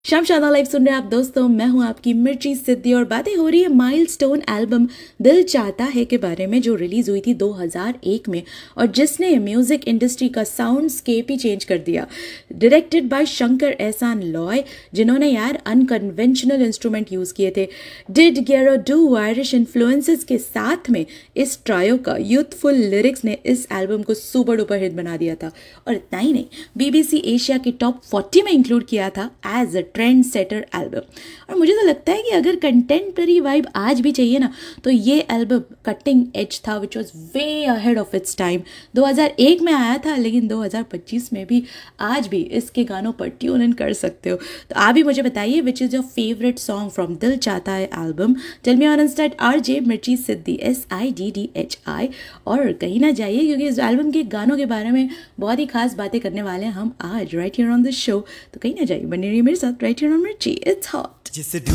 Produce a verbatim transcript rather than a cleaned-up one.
शाम शादा लाइव सुन रहे हैं आप दोस्तों। मैं हूं आपकी मिर्ची सिद्धि और बातें हो रही है माइलस्टोन एल्बम दिल चाहता है के बारे में, जो रिलीज हुई थी दो हज़ार एक में और जिसने म्यूजिक इंडस्ट्री का साउंड स्केप ही चेंज कर दिया। डायरेक्टेड बाय शंकर एहसान लॉय, जिन्होंने यार अनकन्वेंशनल इंस्ट्रूमेंट यूज किए थे। Did Gero do Irish influences के साथ में इस ट्रायो का यूथफुल लिरिक्स ने इस एल्बम को सुपर डुपर हिट बना दिया था। और इतना ही नहीं, बीबीसी एशिया की टॉप चालीस में इंक्लूड किया था as a trend setter album. और मुझे तो लगता है कि अगर कंटेम्पररी वाइब आज भी चाहिए ना, तो ये एल्बम कटिंग एज था, which was way ahead of its time. दो हज़ार एक में आया था, लेकिन दो हज़ार पच्चीस में भी आज भी इसके गानों पर ट्यून इन कर सकते हो। तो आप भी मुझे बताइए which is your favourite song from दिल चाहता है album. Tell me on Insta R J मिर्ची सिद्धि S I D D H I. और कहीं ना जाइए, क्योंकि इस एल्बम के गानों के बारे में बहुत ही खास बातें करने वाले हैं हम आज right here on this show. तो कहीं ना जाइए, बने रहिए मेरे साथ राइट हियर ऑन मिर्ची। It's hot.